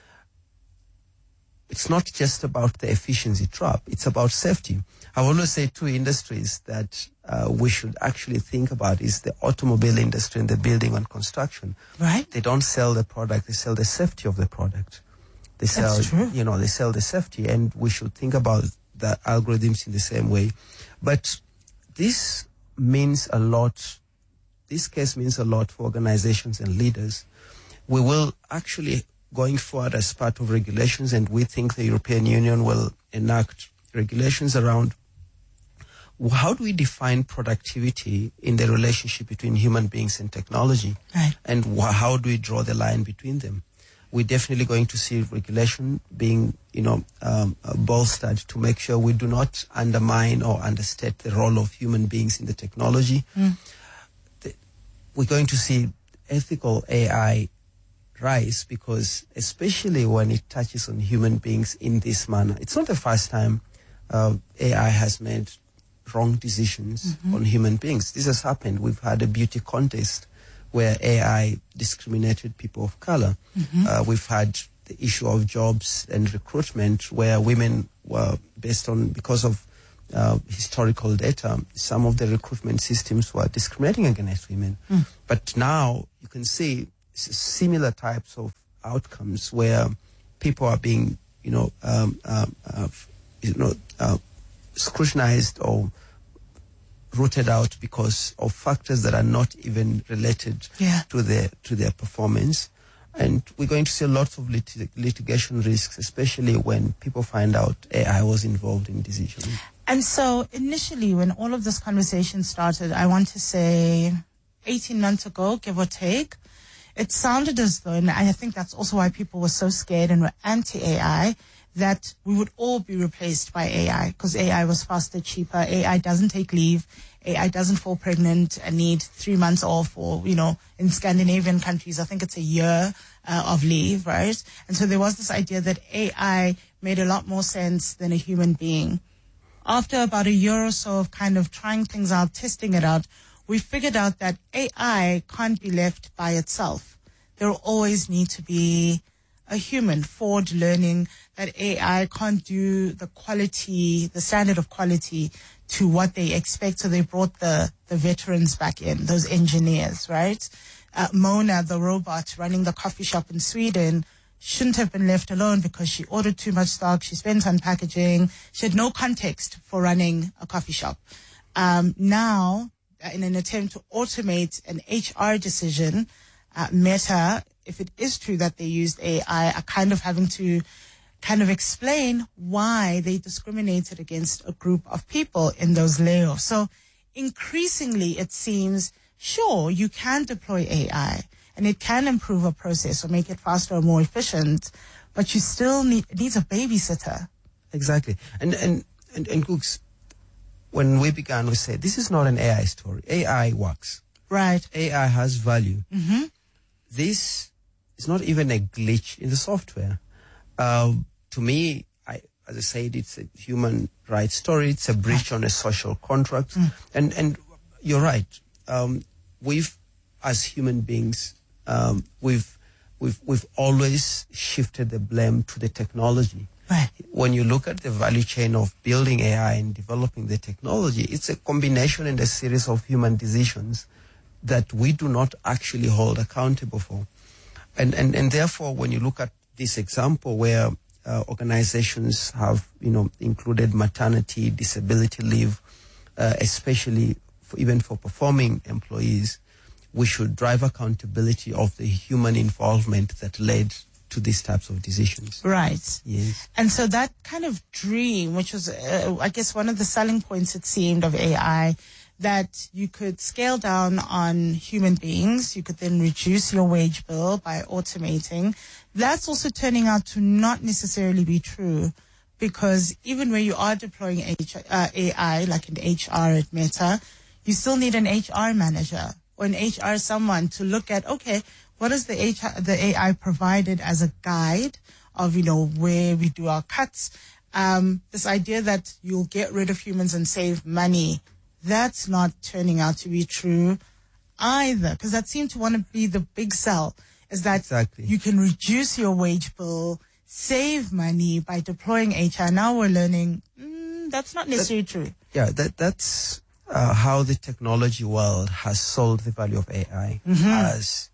it's not just about the efficiency trap, it's about safety. I always say two industries that uh, we should actually think about is the automobile industry and the building and construction.
Right.
They don't sell the product, they sell the safety of the product. They sell,
That's true.
you know, they sell the safety, and we should think about the algorithms in the same way. But this means a lot. This case means a lot for organizations and leaders. We will actually, going forward as part of regulations, and we think the European Union will enact regulations around how do we define productivity in the relationship between human beings and technology,
right.
and wh- how do we draw the line between them? We're definitely going to see regulation being, you know, um, uh, bolstered to make sure we do not undermine or understate the role of human beings in the technology.
Mm.
The, we're going to see ethical A I rise because, especially when it touches on human beings in this manner, it's not the first time uh, A I has made wrong decisions
Mm-hmm.
on human beings. This has happened. We've had a beauty contest where A I discriminated people of color.
Mhm.
Uh, we've had the issue of jobs and recruitment where women were based on, because of uh, historical data, some of the recruitment systems were discriminating against women.
Mm.
But now you can see s- similar types of outcomes where people are being, you know, um, um, uh, you know, uh, scrutinized or rooted out because of factors that are not even related
Yeah.
to their to their performance. And we're going to see lots of lit- litigation risks, especially when people find out A I was involved in decisions.
And so initially, when all of this conversation started, I want to say eighteen months ago, give or take, it sounded as though, and I think that's also why people were so scared and were anti-A I, that we would all be replaced by A I because A I was faster, cheaper. A I doesn't take leave. A I doesn't fall pregnant and need three months off, or, you know, in Scandinavian countries, I think it's a year uh, of leave, right? And so there was this idea that A I made a lot more sense than a human being. After about a year or so of kind of trying things out, testing it out, we figured out that A I can't be left by itself. There will always need to be a human forward learning, that A I can't do the quality, the standard of quality to what they expect. So they brought the, the veterans back in, those engineers, right? Uh, Mona, the robot running the coffee shop in Sweden, shouldn't have been left alone because she ordered too much stock. She spent on packaging. She had no context for running a coffee shop. Um, now, in an attempt to automate an H R decision, uh, Meta, if it is true that they used A I, are kind of having to kind of explain why they discriminated against a group of people in those layoffs. So increasingly, it seems, sure, you can deploy A I and it can improve a process or make it faster or more efficient, but you still need, it needs a babysitter.
Exactly. And, and, and, and Cooks, when we began, we said, this is not an A I story. A I works.
Right.
A I has value.
Mm-hmm.
This is not even a glitch in the software. Uh, to me, I, as I said, it's a human rights story. It's a breach on a social contract.
Mm.
And, and you're right. Um, we've, as human beings, um, we've, we've, we've always shifted the blame to the technology.
Right.
When you look at the value chain of building A I and developing the technology, it's a combination and a series of human decisions that we do not actually hold accountable for. And, and, and therefore, when you look at this example where uh, organizations have, you know, included maternity, disability leave, uh, especially for, even for performing employees, we should drive accountability of the human involvement that led to these types of decisions.
Right.
Yes.
And so that kind of dream, which was, uh, I guess, one of the selling points, it seemed, of A I, that you could scale down on human beings, you could then reduce your wage bill by automating. That's also turning out to not necessarily be true, because even where you are deploying H, uh, A I, like in H R at Meta, you still need an H R manager or an H R someone to look at, okay, what is the H R, the A I provided as a guide of, you know, where we do our cuts. Um, this idea that you'll get rid of humans and save money, that's not turning out to be true either, because that seemed to want to be the big sell, is that
exactly.
you can reduce your wage bill, save money by deploying H R. Now we're learning mm, that's not necessarily
that,
true.
Yeah, that that's uh, how the technology world has sold the value of A I,
Mm-hmm.
as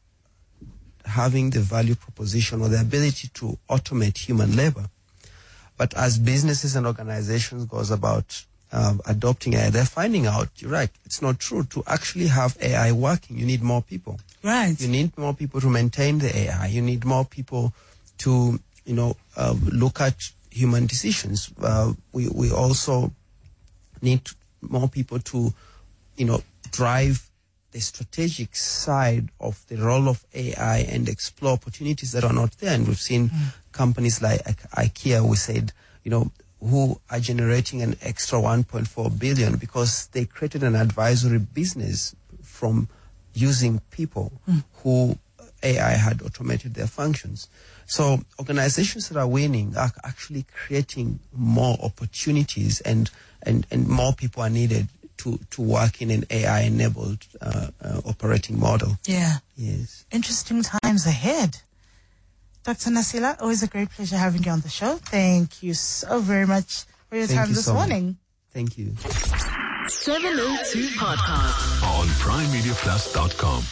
having the value proposition or the ability to automate human labor. But as businesses and organizations goes about um, adopting A I, they're finding out, you're right, it's not true. To actually have A I working, you need more people.
Right.
You need more people to maintain the A I. You need more people to, you know, uh, look at human decisions. Uh, we, we also need more people to, you know, drive the strategic side of the role of A I and explore opportunities that are not there. And we've seen mm. companies like IKEA, we said, you know, who are generating an extra one point four billion because they created an advisory business from using people mm. who A I had automated their functions. So organizations that are winning are actually creating more opportunities, and, and, and more people are needed to, to work in an A I-enabled uh, uh, operating model.
Yeah.
Yes.
Interesting times ahead. Doctor Nasila, always a great pleasure having you on the show. Thank you so very much for your
Thank
time
you
this
so
morning.
Much. Thank you.
seven oh two Podcast
on prime media plus dot com.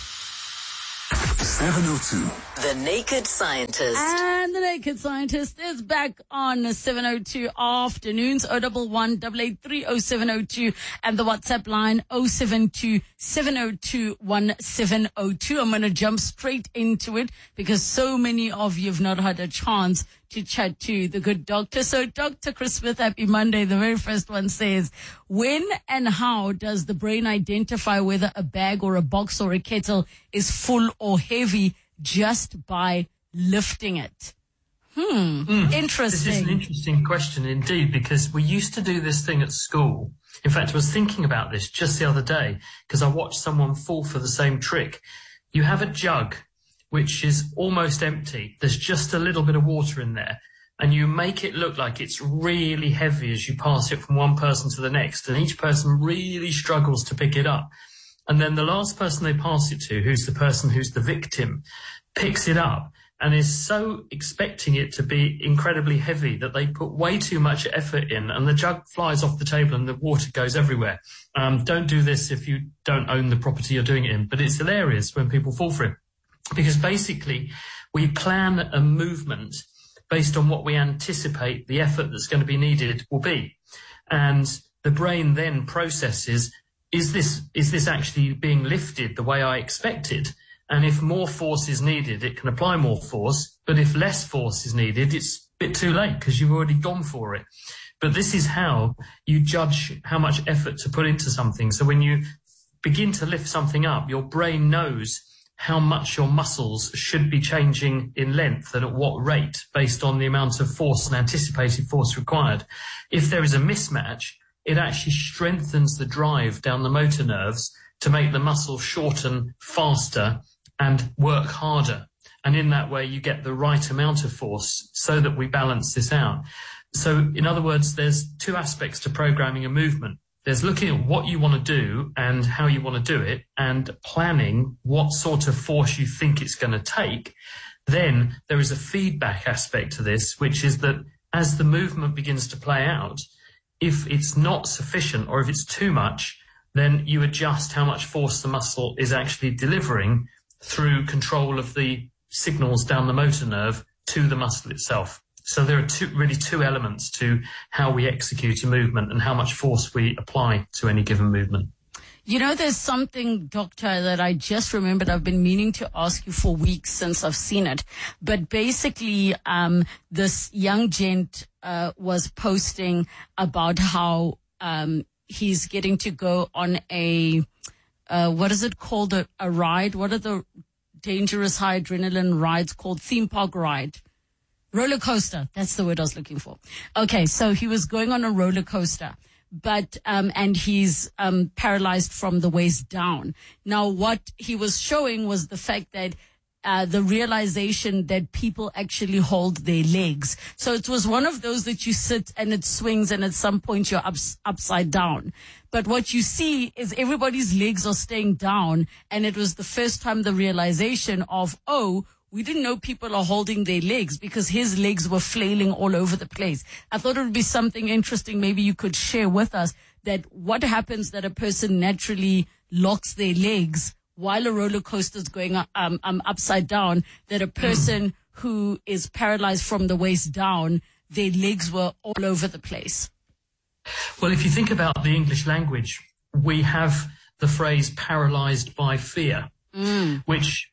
seven oh two.
The Naked Scientist.
And the Naked Scientist is back on seven oh two afternoons, oh one one, eight eight three, oh seven oh two, and the WhatsApp line oh seven two, seven oh two, one seven oh two. I'm going to jump straight into it because so many of you have not had a chance to chat to the good doctor. So Doctor Chris Smith, happy Monday. The very first one says, when and how does the brain identify whether a bag or a box or a kettle is full or heavy just by lifting it? Hmm.
Mm.
Interesting.
This is an interesting question indeed, because we used to do this thing at school. In fact, I was thinking about this just the other day because I watched someone fall for the same trick. You have a jug which is almost empty. There's just a little bit of water in there, and you make it look like it's really heavy as you pass it from one person to the next, and each person really struggles to pick it up. And then the last person they pass it to, who's the person who's the victim, picks it up and is so expecting it to be incredibly heavy that they put way too much effort in, and the jug flies off the table and the water goes everywhere. Um, don't do this if you don't own the property you're doing it in, but it's hilarious when people fall for it. Because basically, we plan a movement based on what we anticipate the effort that's going to be needed will be. And the brain then processes, is this, is this actually being lifted the way I expected? And if more force is needed, it can apply more force. But if less force is needed, it's a bit too late because you've already gone for it. But this is how you judge how much effort to put into something. So when you begin to lift something up, your brain knows how much your muscles should be changing in length and at what rate based on the amount of force and anticipated force required. If there is a mismatch, it actually strengthens the drive down the motor nerves to make the muscle shorten faster and work harder. And in that way, you get the right amount of force so that we balance this out. So in other words, there's two aspects to programming a movement. There's looking at what you want to do and how you want to do it and planning what sort of force you think it's going to take. Then there is a feedback aspect to this, which is that as the movement begins to play out, if it's not sufficient or if it's too much, then you adjust how much force the muscle is actually delivering through control of the signals down the motor nerve to the muscle itself. So there are two, really two elements to how we execute a movement and how much force we apply to any given movement.
You know, there's something, Doctor, that I just remembered I've been meaning to ask you for weeks since I've seen it. But basically, um, this young gent uh, was posting about how um, he's getting to go on a, uh, what is it called, a, a ride? What are the dangerous high adrenaline rides called? Theme park ride. Roller coaster. That's the word I was looking for. Okay. So he was going on a roller coaster, but, um, and he's, um, paralyzed from the waist down. Now, what he was showing was the fact that, uh, the realization that people actually hold their legs. So it was one of those that you sit and it swings and at some point you're ups, upside down. But what you see is everybody's legs are staying down. And it was the first time the realization of, oh, we didn't know people are holding their legs because his legs were flailing all over the place. I thought it would be something interesting. Maybe you could share with us that what happens that a person naturally locks their legs while a roller coaster is going um, um, upside down, that a person who is paralyzed from the waist down, their legs were all over the place.
Well, if you think about the English language, we have the phrase paralyzed by fear, mm. which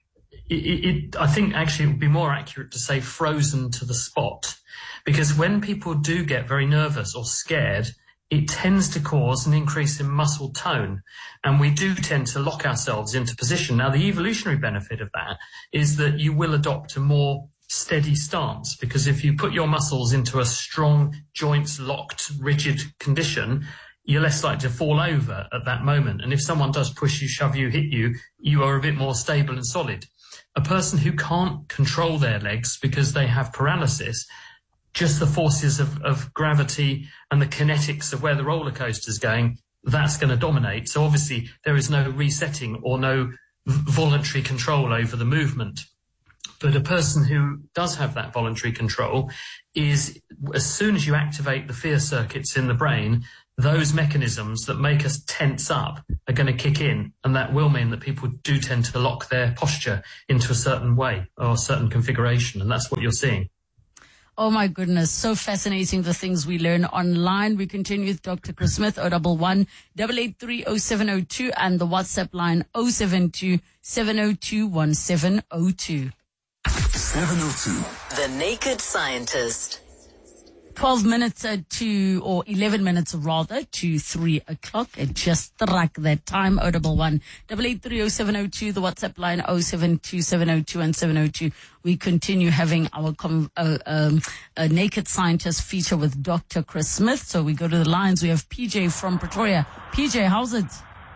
it, it, I think actually it would be more accurate to say frozen to the spot, because when people do get very nervous or scared, it tends to cause an increase in muscle tone, and we do tend to lock ourselves into position. Now, the evolutionary benefit of that is that you will adopt a more steady stance, because if you put your muscles into a strong, joints locked, rigid condition, you're less likely to fall over at that moment. And if someone does push you, shove you, hit you, you are a bit more stable and solid. A person who can't control their legs because they have paralysis, just the forces of, of gravity and the kinetics of where the roller coaster is going, that's going to dominate. So obviously there is no resetting or no voluntary control over the movement. But a person who does have that voluntary control is, as soon as you activate the fear circuits in the brain, those mechanisms that make us tense up are going to kick in, and that will mean that people do tend to lock their posture into a certain way or a certain configuration, and that's what you're seeing.
Oh my goodness, so fascinating, the things we learn online. We continue with Doctor Chris Smith, oh one one, eight eight three, oh seven oh two, and the WhatsApp line oh seven two, seven oh two, one seven oh two.
seven oh two.
The Naked Scientist.
twelve minutes uh, to, or eleven minutes rather, to three o'clock. It just struck that time. oh one one, eight eight three, oh seven oh two, the WhatsApp line oh seven two, seven oh two and seven oh two. We continue having our com- uh, um, uh, Naked Scientist feature with Doctor Chris Smith. So we go to the lines. We have P J from Pretoria. P J, how's it?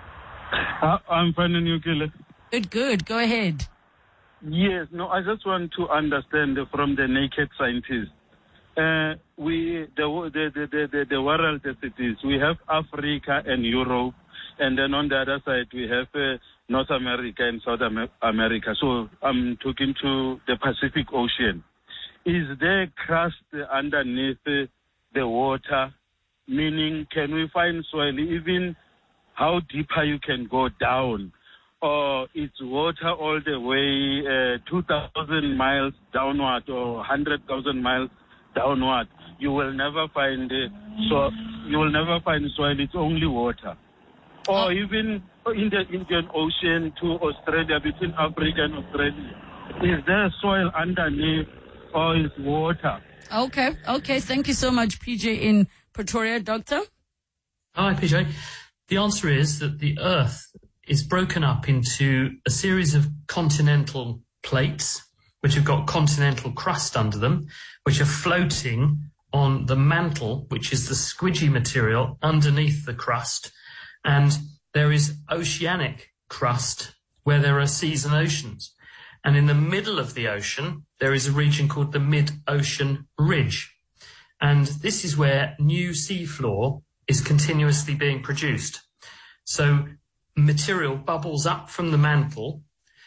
Uh, I'm fine, and you, Killer?
Good, good. Go ahead.
Yes, no, I just want to understand from the Naked Scientist. Uh, we the, the the the the world as it is. We have Africa and Europe, and then on the other side we have uh, North America and South Amer- America. So I'm talking to the Pacific Ocean. Is there crust underneath uh, the water? Meaning, can we find soil? Even how deeper you can go down, or it's water all the way uh, two thousand miles downward or one hundred thousand miles downward, you will never find uh, so you will never find soil. It's only water. Or even in the Indian Ocean to Australia, between Africa and Australia, is there soil underneath or is water?
Okay, okay. Thank you so much, P J in Pretoria. Doctor?
Hi, P J. The answer is that the Earth is broken up into a series of continental plates, which have got continental crust under them, which are floating on the mantle, which is the squidgy material underneath the crust. And there is oceanic crust where there are seas and oceans. And in the middle of the ocean, there is a region called the mid-ocean ridge. And this is where new seafloor is continuously being produced. So material bubbles up from the mantle,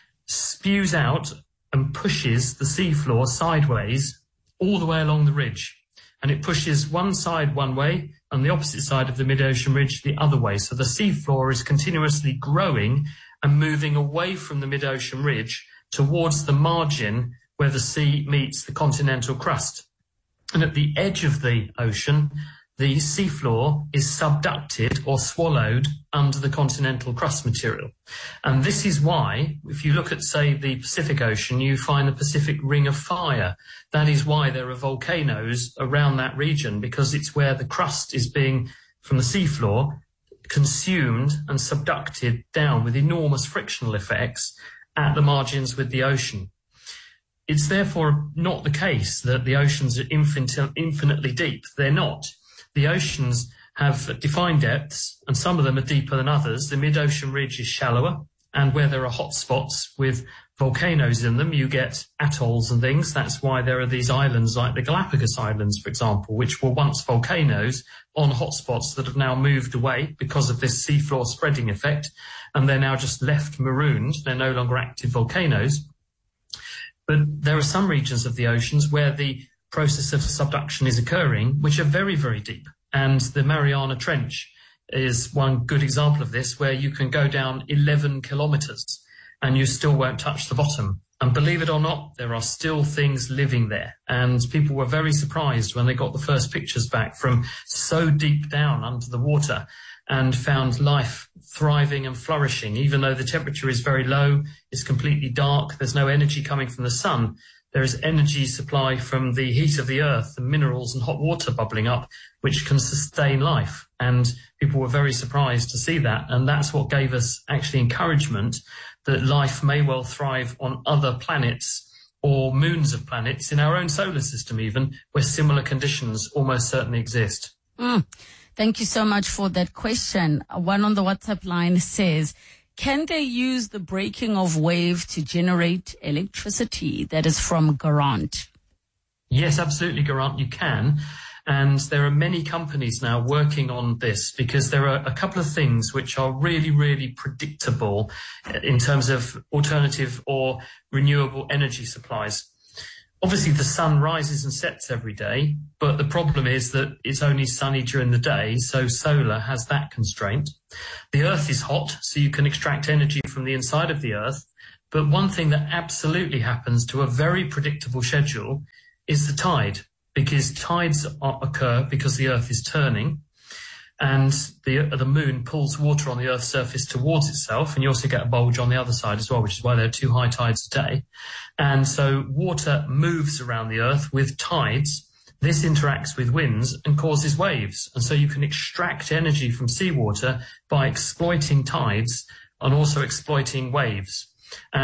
spews out and pushes the seafloor sideways all the way along the ridge. And it pushes one side one way and the opposite side of the mid-ocean ridge the other way. So the seafloor is continuously growing and moving away from the mid-ocean ridge towards the margin where the sea meets the continental crust. And at the edge of the ocean, the seafloor is subducted or swallowed under the continental crust material. And this is why, if you look at, say, the Pacific Ocean, you find the Pacific Ring of Fire. That is why there are volcanoes around that region, because it's where the crust is being, from the seafloor, consumed and subducted down with enormous frictional effects at the margins with the ocean. It's therefore not the case that the oceans are infin- infinitely deep. They're not. The oceans have defined depths, and some of them are deeper than others. The mid-ocean ridge is shallower, and where there are hot spots with volcanoes in them, you get atolls and things. That's why there are these islands like the Galapagos Islands, for example, which were once volcanoes on hotspots that have now moved away because of this seafloor spreading effect, and they're now just left marooned. They're no longer active volcanoes. But there are some regions of the oceans where the process of subduction is occurring, which are very, very deep. And the Mariana Trench is one good example of this, where you can go down eleven kilometers and you still won't touch the bottom. And believe it or not, there are still things living there. And people were very surprised when they got the first pictures back from so deep down under the water. and found life thriving and flourishing. Even though the temperature is very low, it's completely dark, there's no energy coming from the sun, there is energy supply from the heat of the earth, the minerals and hot water bubbling up, which can sustain life. And people were very surprised to see that. And that's what gave us actually encouragement that life may well thrive on other planets or moons of planets in our own solar system even, where similar conditions almost certainly exist.
Mm. Thank you so much for that question. One on the WhatsApp line says, can they use the breaking of wave to generate electricity? That is from Garant.
Yes, absolutely, Garant, you can. And there are many companies now working on this because there are a couple of things which are really, really predictable in terms of alternative or renewable energy supplies. Obviously, the sun rises and sets every day, but the problem is that it's only sunny during the day, so solar has that constraint. The earth is hot, so you can extract energy from the inside of the earth. But one thing that absolutely happens to a very predictable schedule is the tide, because tides are, occur because the earth is turning, and the, the moon pulls water on the earth's surface towards itself, and you also get a bulge on the other side as well, which is why there are two high tides a day. And so water moves around the earth with tides. This interacts with winds and causes waves. And so you can extract energy from seawater by exploiting tides and also exploiting waves. And